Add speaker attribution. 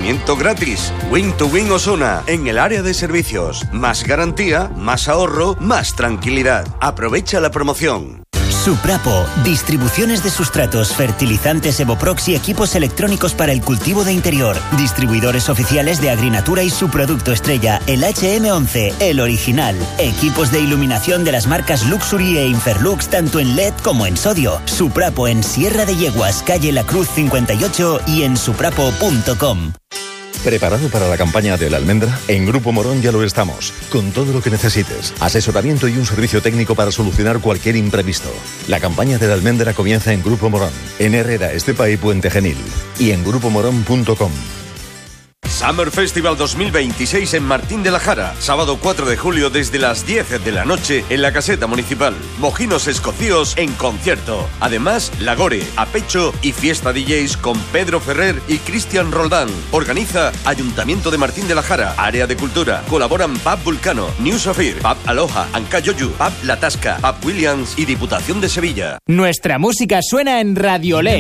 Speaker 1: mantenimiento gratis. Win to Win Osona, en el área de servicios. Más garantía, más ahorro, más tranquilidad. Aprovecha la promoción.
Speaker 2: Suprapo, distribuciones de sustratos, fertilizantes Evoprox y equipos electrónicos para el cultivo de interior. Distribuidores oficiales de Agrinatura y su producto estrella, el HM11, el original. Equipos de iluminación de las marcas Luxury e Inferlux, tanto en LED como en sodio. Suprapo en Sierra de Yeguas, calle La Cruz 58 y en suprapo.com.
Speaker 3: ¿Preparado para la campaña de la almendra? En Grupo Morón ya lo estamos, con todo lo que necesites. Asesoramiento y un servicio técnico para solucionar cualquier imprevisto. La campaña de la almendra comienza en Grupo Morón, en Herrera, Estepa y Puente Genil. Y en grupomorón.com.
Speaker 1: Summer Festival 2026 en Martín de la Jara. Sábado 4 de julio desde las 10 de la noche en la Caseta Municipal. Mojinos escocíos en concierto. Además, Lagore, Apecho y fiesta DJs con Pedro Ferrer y Cristian Roldán. Organiza Ayuntamiento de Martín de la Jara. Área de Cultura. Colaboran Pub Vulcano, New Sofir, Pub Aloha, Ancayoyu, Pub La Tasca, Pub Williams y Diputación de Sevilla.
Speaker 4: Nuestra música suena en Radiolé.